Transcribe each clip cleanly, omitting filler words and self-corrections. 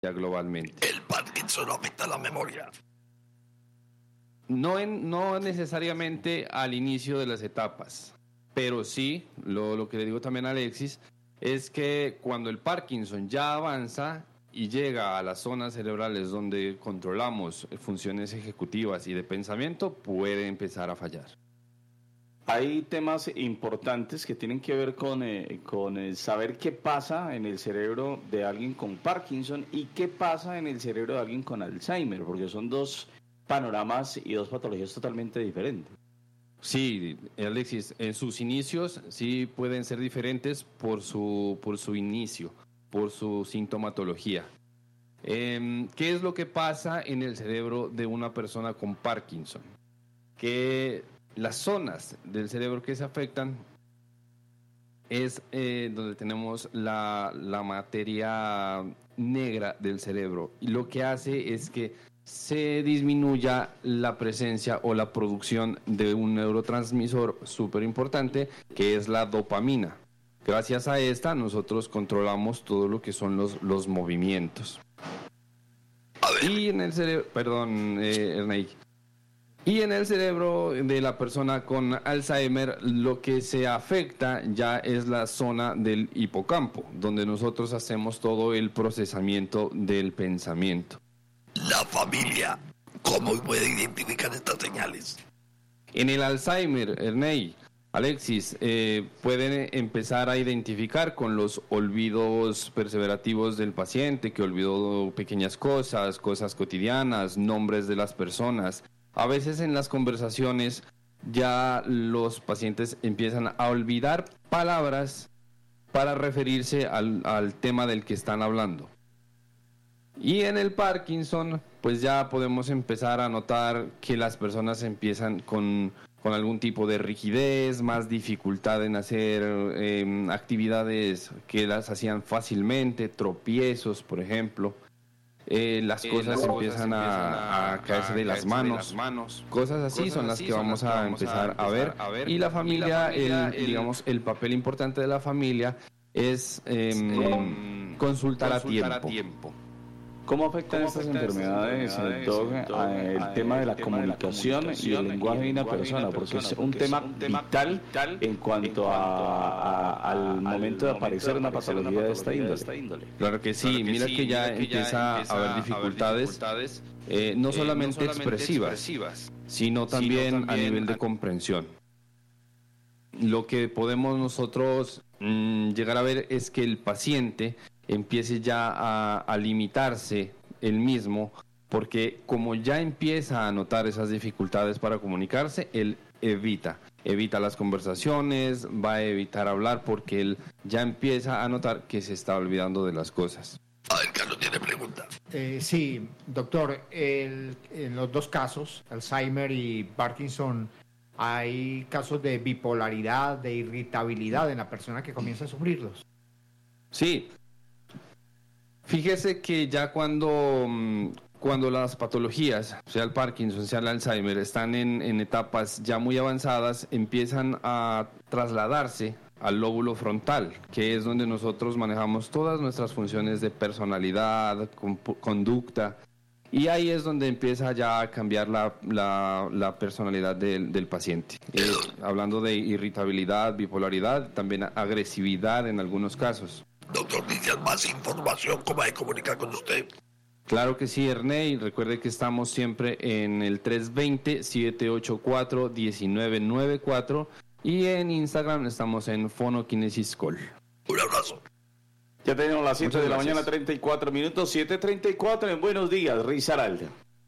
globalmente. ¿El Parkinson afecta la memoria? No necesariamente al inicio de las etapas, pero sí, lo que le digo también a Alexis, es que cuando el Parkinson ya avanza y llega a las zonas cerebrales donde controlamos funciones ejecutivas y de pensamiento, puede empezar a fallar. Hay temas importantes que tienen que ver con saber qué pasa en el cerebro de alguien con Parkinson y qué pasa en el cerebro de alguien con Alzheimer, porque son dos panoramas y dos patologías totalmente diferentes. Sí, Alexis, en sus inicios sí pueden ser diferentes por su inicio, por su sintomatología. ¿Qué es lo que pasa en el cerebro de una persona con Parkinson? Que las zonas del cerebro que se afectan es donde tenemos la materia negra del cerebro, y lo que hace es que se disminuya la presencia o la producción de un neurotransmisor súper importante, que es la dopamina. Gracias a esta nosotros controlamos todo lo que son los movimientos. Y en el cerebro, Ernei, y en el cerebro de la persona con Alzheimer, lo que se afecta ya es la zona del hipocampo, donde nosotros hacemos todo el procesamiento del pensamiento. La familia, ¿cómo puede identificar estas señales? En el Alzheimer, Ernei, Alexis, pueden empezar a identificar con los olvidos perseverativos del paciente, que olvidó pequeñas cosas cotidianas, nombres de las personas. A veces en las conversaciones ya los pacientes empiezan a olvidar palabras para referirse al tema del que están hablando. Y en el Parkinson, pues ya podemos empezar a notar que las personas empiezan con algún tipo de rigidez, más dificultad en hacer actividades que las hacían fácilmente, tropiezos, por ejemplo. Las cosas empiezan a caerse de las manos. Cosas así son las que vamos a empezar a ver. Y la familia, el papel importante de la familia es consultar a tiempo. ¿Cómo afectan estas enfermedades, doctor, el tema de la comunicación y el lenguaje de una persona? Porque es un tema vital en cuanto al momento de aparecer una patología de esta índole. Claro que sí, mira que ya empieza a haber dificultades, no solamente expresivas, sino también a nivel de comprensión. Lo que podemos nosotros llegar a ver es que el paciente empiece ya a limitarse él mismo, porque como ya empieza a notar esas dificultades para comunicarse, él evita las conversaciones, va a evitar hablar, porque él ya empieza a notar que se está olvidando de las cosas. A ver, Carlos tiene pregunta. Sí, doctor, en los dos casos, Alzheimer y Parkinson, hay casos de bipolaridad, de irritabilidad en la persona que comienza a sufrirlos. Sí. Fíjese que ya cuando las patologías, sea el Parkinson, sea el Alzheimer, están en etapas ya muy avanzadas, empiezan a trasladarse al lóbulo frontal, que es donde nosotros manejamos todas nuestras funciones de personalidad, conducta, y ahí es donde empieza ya a cambiar la personalidad del paciente. Hablando de irritabilidad, bipolaridad, también agresividad en algunos casos. Doctor, ¿necesitas más información? ¿Cómo hay que comunicar con usted? Claro que sí, Ernei. Recuerde que estamos siempre en el 320-784-1994 y en Instagram estamos en Fonokinesis Call. Un abrazo. Ya tenemos las 7 de la mañana, 34 minutos, 7:34 en Buenos Días, Risaralda.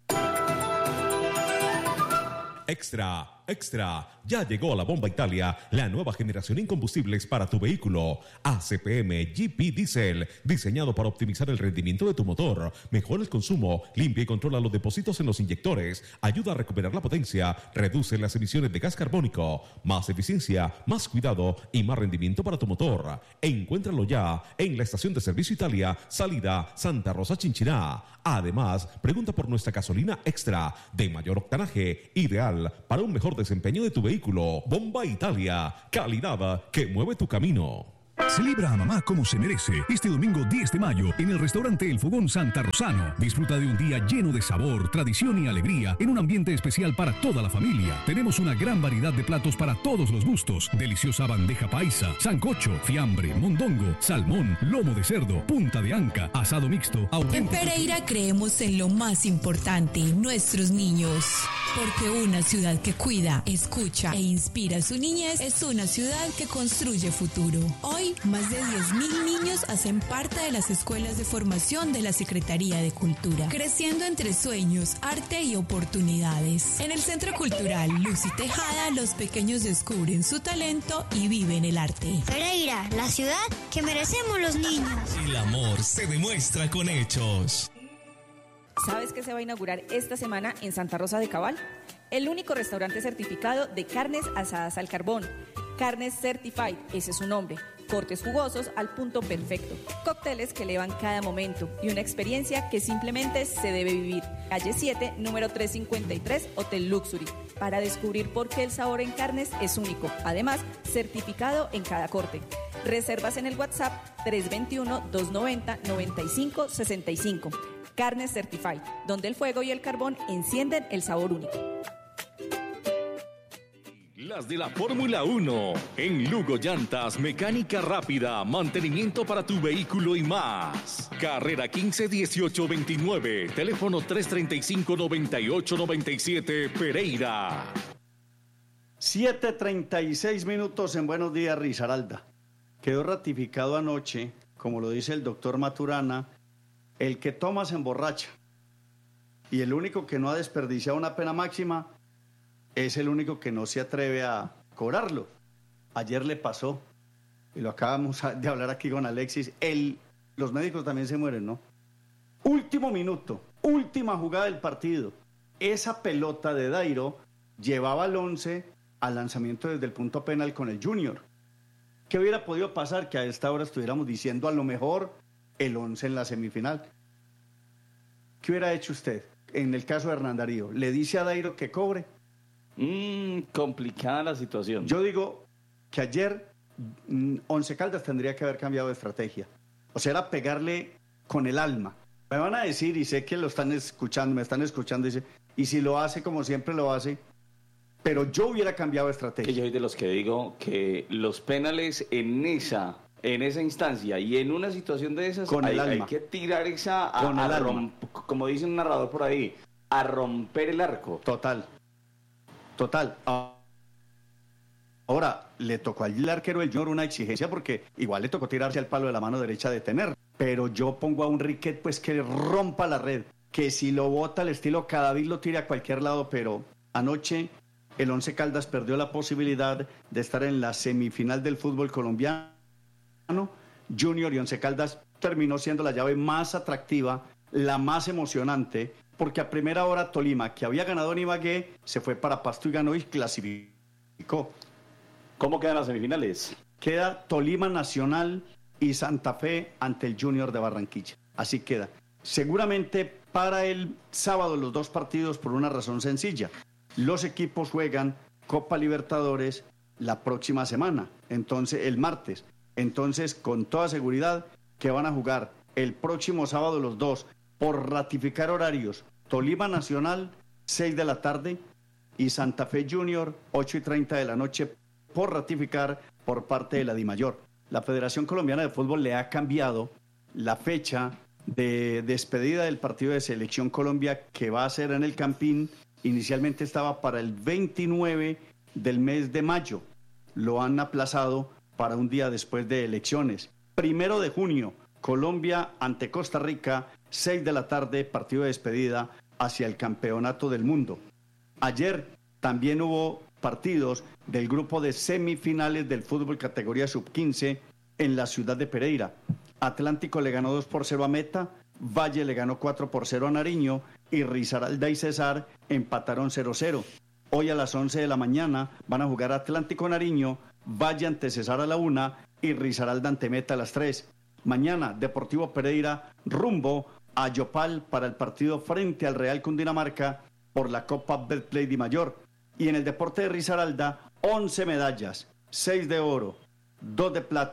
Extra, ya llegó la Bomba Italia, la nueva generación en combustibles para tu vehículo. ACPM GP Diesel, diseñado para optimizar el rendimiento de tu motor, mejora el consumo, limpia y controla los depósitos en los inyectores, ayuda a recuperar la potencia, reduce las emisiones de gas carbónico, más eficiencia, más cuidado y más rendimiento para tu motor. Encuéntralo ya en la estación de servicio Italia, salida Santa Rosa Chinchiná. Además, pregunta por nuestra gasolina extra de mayor octanaje, ideal para un mejor desempeño de tu vehículo. Bomba Italia, calidad que mueve tu camino. Celebra a mamá como se merece. Este domingo 10 de mayo en el restaurante El Fogón Santa Rosano. Disfruta de un día lleno de sabor, tradición y alegría en un ambiente especial para toda la familia. Tenemos una gran variedad de platos para todos los gustos. Deliciosa bandeja paisa, sancocho, fiambre, mondongo, salmón, lomo de cerdo, punta de anca, asado mixto. En Pereira creemos en lo más importante, nuestros niños. Porque una ciudad que cuida, escucha e inspira su niñez es una ciudad que construye futuro. Hoy, más de 10.000 niños hacen parte de las escuelas de formación de la Secretaría de Cultura, creciendo entre sueños, arte y oportunidades. En el Centro Cultural Luz y Tejada, los pequeños descubren su talento y viven el arte. Pereira, la ciudad que merecemos los niños. El amor se demuestra con hechos. ¿Sabes qué se va a inaugurar esta semana en Santa Rosa de Cabal? El único restaurante certificado de carnes asadas al carbón. Carnes Certified, ese es su nombre. Cortes jugosos al punto perfecto. Cócteles que elevan cada momento y una experiencia que simplemente se debe vivir. Calle 7, número 353, Hotel Luxury. Para descubrir por qué el sabor en carnes es único. Además, certificado en cada corte. Reservas en el WhatsApp 321-290-9565. Carnes Certified, donde el fuego y el carbón encienden el sabor único. Las de la Fórmula 1. En Lugo Llantas, mecánica rápida, mantenimiento para tu vehículo y más. Carrera 15 18 29, teléfono 335 98 97, Pereira. 7:36 minutos en Buenos Días, Risaralda. Quedó ratificado anoche, como lo dice el doctor Maturana, el que toma se emborracha. Y el único que no ha desperdiciado una pena máxima es el único que no se atreve a cobrarlo. Ayer le pasó, y lo acabamos de hablar aquí con Alexis, los médicos también se mueren, ¿no? Último minuto, última jugada del partido. Esa pelota de Dairo llevaba al 11 al lanzamiento desde el punto penal con el Junior. ¿Qué hubiera podido pasar? Que a esta hora estuviéramos diciendo a lo mejor el 11 en la semifinal. ¿Qué hubiera hecho usted en el caso de Hernán Darío? ¿Le dice a Dairo que cobre? Complicada la situación. Yo digo que ayer Once Caldas tendría que haber cambiado de estrategia. O sea, era pegarle con el alma. Me van a decir, y sé que lo están escuchando, me están escuchando, dice, y si lo hace como siempre lo hace, pero yo hubiera cambiado de estrategia. Yo soy de los que digo que los penales en esa instancia y en una situación de esas hay que tirar esa como dice un narrador por ahí, a romper el arco. Total. Ahora, le tocó al arquero del Junior una exigencia porque igual le tocó tirarse al palo de la mano derecha de tener. Pero yo pongo a un Riquet pues que rompa la red, que si lo bota al estilo Cadavid lo tire a cualquier lado, pero anoche el Once Caldas perdió la posibilidad de estar en la semifinal del fútbol colombiano. Junior y Once Caldas terminó siendo la llave más atractiva, la más emocionante, porque a primera hora Tolima, que había ganado en Ibagué, se fue para Pasto y ganó y clasificó. ¿Cómo quedan las semifinales? Queda Tolima Nacional y Santa Fe ante el Junior de Barranquilla. Así queda. Seguramente para el sábado los dos partidos por una razón sencilla. Los equipos juegan Copa Libertadores la próxima semana, entonces el martes. Entonces, con toda seguridad que van a jugar el próximo sábado los dos por ratificar horarios. Tolima Nacional, 6 de la tarde, y Santa Fe Junior, 8:30 de la noche, por ratificar por parte de la DIMAYOR. La Federación Colombiana de Fútbol le ha cambiado la fecha de despedida del partido de Selección Colombia que va a ser en el Campín. Inicialmente estaba para el 29 del mes de mayo. Lo han aplazado para un día después de elecciones. 1 de junio, Colombia ante Costa Rica, 6 de la tarde, partido de despedida hacia el Campeonato del Mundo. Ayer también hubo partidos del grupo de semifinales del fútbol categoría sub-15 en la ciudad de Pereira. Atlántico le ganó 2-0 a Meta, Valle le ganó 4-0 a Nariño y Risaralda y Cesar empataron 0-0. Hoy a las 11 de la mañana van a jugar Atlántico Nariño, Valle ante Cesar a la 1 y Risaralda ante Meta a las 3. Mañana Deportivo Pereira rumbo a Yopal para el partido frente al Real Cundinamarca por la Copa Betplay DIMAYOR. Y en el deporte de Risaralda, 11 medallas, 6 de oro, 2 de plata,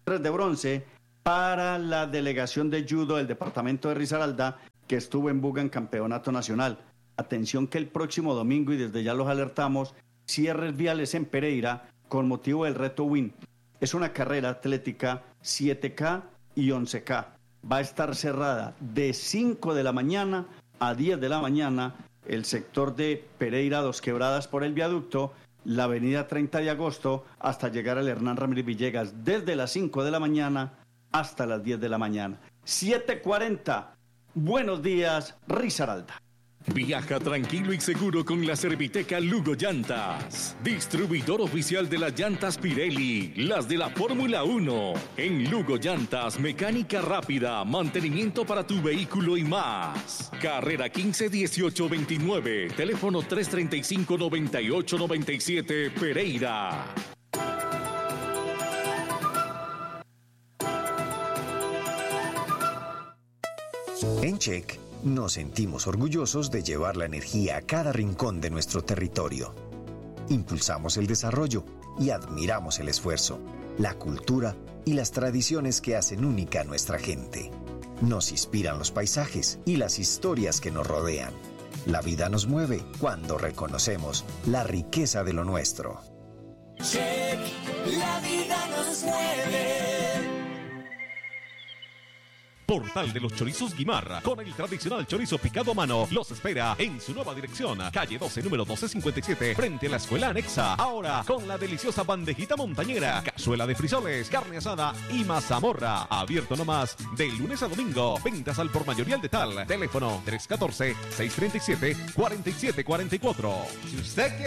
3 de bronce para la delegación de judo del departamento de Risaralda, que estuvo en Buga en campeonato nacional. Atención que el próximo domingo, y desde ya los alertamos, cierres viales en Pereira con motivo del reto WIN. Es una carrera atlética 7K y 11K. Va a estar cerrada de 5 de la mañana a 10 de la mañana el sector de Pereira, Dos Quebradas por el viaducto, la avenida 30 de agosto, hasta llegar al Hernán Ramírez Villegas, desde las 5 de la mañana hasta las 10 de la mañana. 7:40. Buenos días, Risaralda. Viaja tranquilo y seguro con la Serviteca Lugo Llantas, distribuidor oficial de las llantas Pirelli, las de la Fórmula 1. En Lugo Llantas, mecánica rápida, mantenimiento para tu vehículo y más. Carrera 15 18 29, teléfono 335 98 97, Pereira. En Check nos sentimos orgullosos de llevar la energía a cada rincón de nuestro territorio. Impulsamos el desarrollo y admiramos el esfuerzo, la cultura y las tradiciones que hacen única a nuestra gente. Nos inspiran los paisajes y las historias que nos rodean. La vida nos mueve cuando reconocemos la riqueza de lo nuestro. Check, la vida nos mueve. Portal de los Chorizos Guimarra, con el tradicional chorizo picado a mano, los espera en su nueva dirección, calle 12, número 1257, frente a la escuela anexa. Ahora, con la deliciosa bandejita montañera, cazuela de frisoles, carne asada y mazamorra. Abierto nomás de lunes a domingo. Ventas al por mayoría al de tal. Teléfono 314-637-4744. Si usted quiere